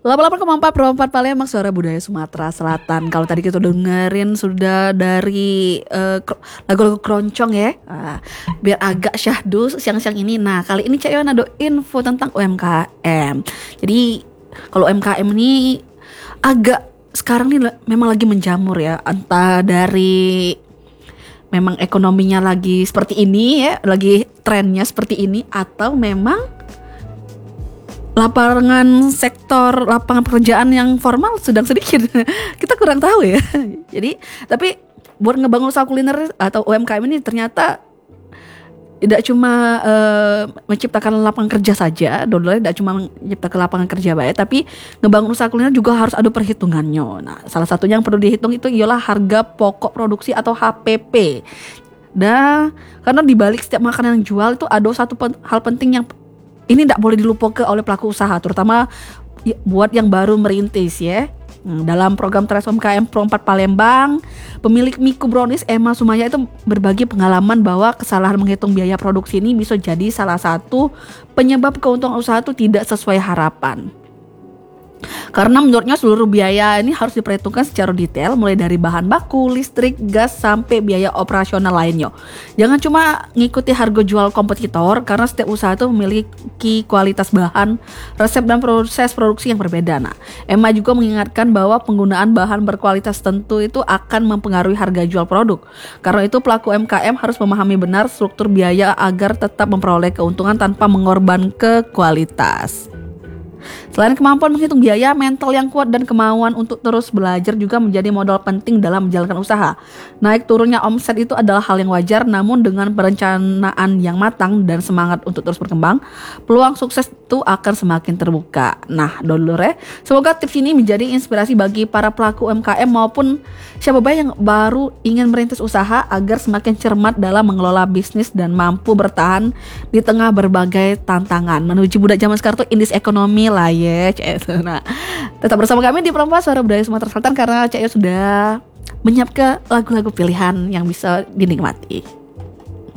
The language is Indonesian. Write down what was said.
88,4 Palembang, suara budaya Sumatera Selatan. Kalau tadi kita dengerin sudah dari lagu-lagu keroncong ya. Biar agak syahdu siang-siang ini. Nah, kali ini Cak Yohan ada info tentang UMKM. Jadi kalau UMKM ini agak sekarang nih memang lagi menjamur ya. Entah dari memang ekonominya lagi seperti ini ya, lagi trennya seperti ini, atau memang lapangan pekerjaan yang formal sedang sedikit. Kita kurang tahu ya. Jadi tapi buat ngebangun usaha kuliner atau UMKM ini ternyata tidak cuma menciptakan lapangan kerja saja, tidak cuma menciptakan lapangan kerja baik, tapi ngebangun usaha kuliner juga harus ada perhitungannya. Nah, salah satunya yang perlu dihitung itu ialah harga pokok produksi atau HPP. Dan karena di balik setiap makanan yang jual itu ada satu hal penting yang ini tidak boleh dilupakan oleh pelaku usaha, terutama buat yang baru merintis ya. Dalam program Trace UMKM Pro 4 Palembang, pemilik Miku Brownies Emma Sumaya itu berbagi pengalaman bahwa kesalahan menghitung biaya produksi ini bisa jadi salah satu penyebab keuntungan usaha itu tidak sesuai harapan. Karena menurutnya seluruh biaya ini harus diperhitungkan secara detail, mulai dari bahan baku, listrik, gas, sampai biaya operasional lainnya. Jangan cuma ngikuti harga jual kompetitor, karena setiap usaha itu memiliki kualitas bahan, resep, dan proses produksi yang berbeda. Nah, Emma juga mengingatkan bahwa penggunaan bahan berkualitas tentu itu akan mempengaruhi harga jual produk. Karena itu pelaku UMKM harus memahami benar struktur biaya agar tetap memperoleh keuntungan tanpa mengorbankan kualitas. Selain kemampuan menghitung biaya, mental yang kuat dan kemauan untuk terus belajar juga menjadi modal penting dalam menjalankan usaha. Naik turunnya omset itu adalah hal yang wajar, namun dengan perencanaan yang matang dan semangat untuk terus berkembang, peluang sukses itu akan semakin terbuka. Nah, dulur semoga tips ini menjadi inspirasi bagi para pelaku UMKM maupun siapa baik yang baru ingin merintis usaha agar semakin cermat dalam mengelola bisnis dan mampu bertahan di tengah berbagai tantangan. Menuju budak zaman sekarang tuh indis ekonomi lah ya, Nah, tetap bersama kami di Perempuan Suara Budaya Sumatera Selatan karena Cak sudah menyiapkan lagu-lagu pilihan yang bisa dinikmati.